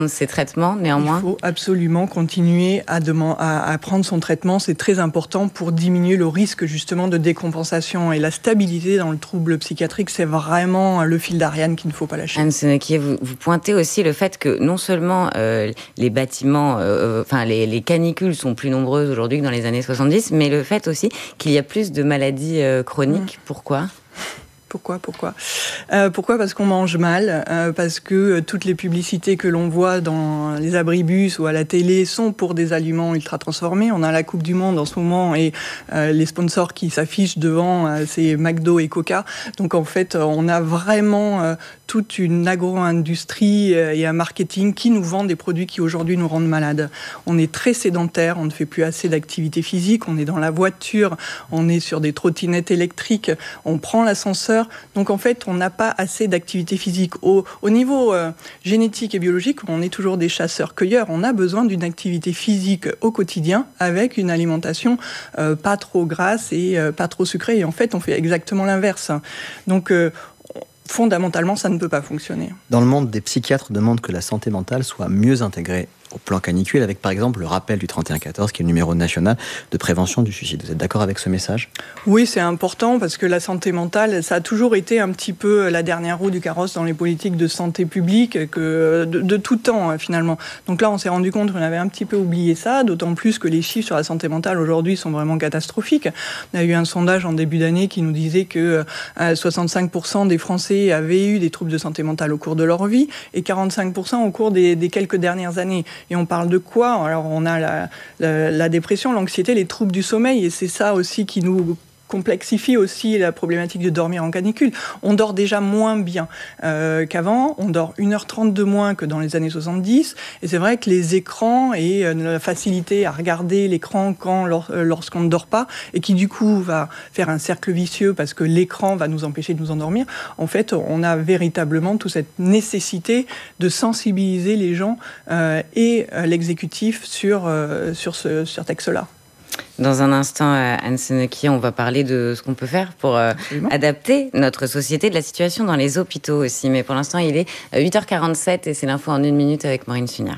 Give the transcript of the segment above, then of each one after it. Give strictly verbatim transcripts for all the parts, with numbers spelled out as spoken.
ces traitements, néanmoins? Il faut absolument continuer à, demand- à, à prendre son traitement. C'est très important pour diminuer le risque justement de décompensation. Et la stabilité dans le trouble psychiatrique, c'est vraiment le fil d'Ariane qu'il ne faut pas lâcher. Anne Senequier, vous, vous pointez aussi le fait que non seulement euh, les bâtiments, euh, enfin les, les canicules sont plus nombreuses aujourd'hui que dans les années soixante-dix, mais le fait aussi qu'il y a plus de maladies euh, chroniques. Mmh. Pourquoi ? Pourquoi Pourquoi euh, Pourquoi Parce qu'on mange mal, euh, parce que euh, toutes les publicités que l'on voit dans les abribus ou à la télé sont pour des aliments ultra transformés. On a la Coupe du Monde en ce moment et euh, les sponsors qui s'affichent devant, euh, c'est McDo et Coca. Donc en fait, on a vraiment euh, toute une agro-industrie euh, et un marketing qui nous vend des produits qui aujourd'hui nous rendent malades. On est très sédentaire, on ne fait plus assez d'activité physique, on est dans la voiture, on est sur des trottinettes électriques, on prend l'ascenseur. Donc en fait, on n'a pas assez d'activité physique. Au, au niveau euh, génétique et biologique, on est toujours des chasseurs-cueilleurs. On a besoin d'une activité physique au quotidien avec une alimentation euh, pas trop grasse et euh, pas trop sucrée. Et en fait, on fait exactement l'inverse. Donc euh, fondamentalement, ça ne peut pas fonctionner. Dans le monde, des psychiatres demandent que la santé mentale soit mieux intégrée au plan canicule, avec par exemple le rappel du trente et un quatorze, qui est le numéro national de prévention du suicide. Vous êtes d'accord avec ce message ? Oui, c'est important parce que la santé mentale, ça a toujours été un petit peu la dernière roue du carrosse dans les politiques de santé publique, que de, de tout temps finalement. Donc là, on s'est rendu compte qu'on avait un petit peu oublié ça, d'autant plus que les chiffres sur la santé mentale aujourd'hui sont vraiment catastrophiques. On a eu un sondage en début d'année qui nous disait que euh, soixante-cinq pour cent des Français avaient eu des troubles de santé mentale au cours de leur vie et quarante-cinq pour cent au cours des, des quelques dernières années. Et on parle de quoi ? Alors, on a la, la, la dépression, l'anxiété, les troubles du sommeil. Et c'est ça aussi qui nous complexifie aussi la problématique de dormir en canicule. On dort déjà moins bien euh, qu'avant. On dort une heure trente de moins que dans les années soixante-dix. Et c'est vrai que les écrans et euh, la facilité à regarder l'écran quand, lors, euh, lorsqu'on ne dort pas, et qui du coup va faire un cercle vicieux parce que l'écran va nous empêcher de nous endormir, en fait, on a véritablement toute cette nécessité de sensibiliser les gens euh, et euh, l'exécutif sur, euh, sur ce sur texte-là. Dans un instant, Anne Senequier, on va parler de ce qu'on peut faire pour euh, adapter notre société, de la situation dans les hôpitaux aussi. Mais pour l'instant, il est huit heures quarante-sept et c'est l'info en une minute avec Maureen Sugnard.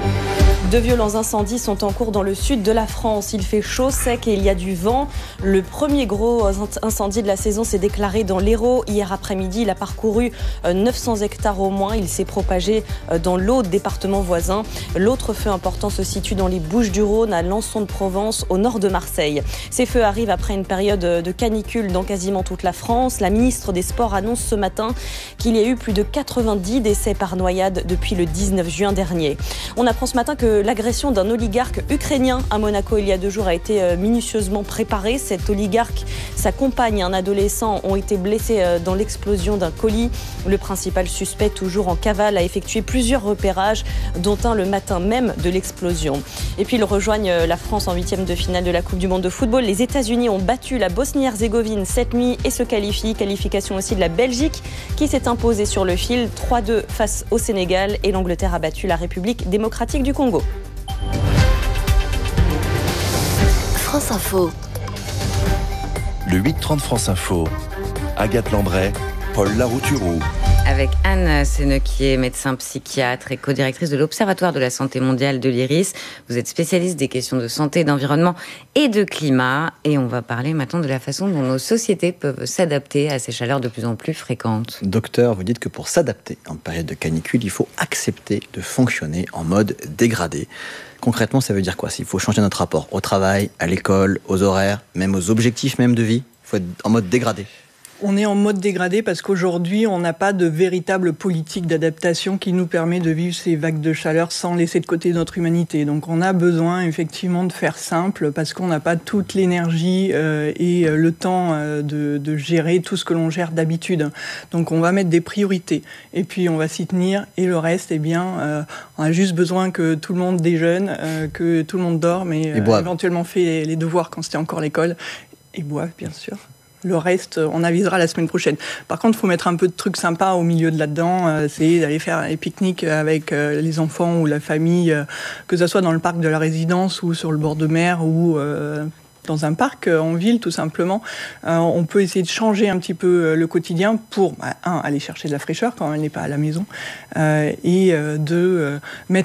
De violents incendies sont en cours dans le sud de la France. Il fait chaud, sec et il y a du vent. Le premier gros incendie de la saison s'est déclaré dans l'Hérault. Hier après-midi, il a parcouru neuf cents hectares au moins. Il s'est propagé dans l'autre département voisin. L'autre feu important se situe dans les Bouches-du-Rhône, à Lançon-de-Provence, au nord de Marseille. Ces feux arrivent après une période de canicule dans quasiment toute la France. La ministre des Sports annonce ce matin qu'il y a eu plus de quatre-vingt-dix décès par noyade depuis le dix-neuf juin dernier. On apprend ce matin que l'agression d'un oligarque ukrainien à Monaco il y a deux jours a été minutieusement préparée. Cet oligarque, sa compagne et un adolescent ont été blessés dans l'explosion d'un colis. Le principal suspect, toujours en cavale, a effectué plusieurs repérages, dont un le matin même de l'explosion. Et puis ils rejoignent la France en huitième de finale de la Coupe du Monde de football. Les États-Unis ont battu la Bosnie-Herzégovine cette nuit et se qualifient. Qualification aussi de la Belgique qui s'est imposée sur le fil trois deux face au Sénégal, et l'Angleterre a battu la République démocratique du Congo. France Info. Le huit trente France Info. Agathe Lambray, Paul Larouturou. Avec Anne Senequier, médecin psychiatre et co-directrice de l'Observatoire de la santé mondiale de l'I R I S. Vous êtes spécialiste des questions de santé, d'environnement et de climat. Et on va parler maintenant de la façon dont nos sociétés peuvent s'adapter à ces chaleurs de plus en plus fréquentes. Docteur, vous dites que pour s'adapter en période de canicule, il faut accepter de fonctionner en mode dégradé. Concrètement, ça veut dire quoi ? S'il faut changer notre rapport au travail, à l'école, aux horaires, même aux objectifs même de vie, il faut être en mode dégradé. On est en mode dégradé parce qu'aujourd'hui, on n'a pas de véritable politique d'adaptation qui nous permet de vivre ces vagues de chaleur sans laisser de côté notre humanité. Donc on a besoin effectivement de faire simple parce qu'on n'a pas toute l'énergie euh, et le temps euh, de, de gérer tout ce que l'on gère d'habitude. Donc on va mettre des priorités et puis on va s'y tenir, et le reste, eh bien, euh, on a juste besoin que tout le monde déjeune, euh, que tout le monde dorme et, et euh, éventuellement fait les, les devoirs quand c'était encore l'école, et boive bien sûr. Le reste, on avisera la semaine prochaine. Par contre, il faut mettre un peu de trucs sympas au milieu de là-dedans. Euh, c'est d'aller faire des pique-niques avec euh, les enfants ou la famille, euh, que ce soit dans le parc de la résidence ou sur le bord de mer ou euh, Dans un parc, en ville, tout simplement, euh, on peut essayer de changer un petit peu le quotidien pour, bah, un, aller chercher de la fraîcheur quand elle n'est pas à la maison, euh, et euh, deux, euh, mettre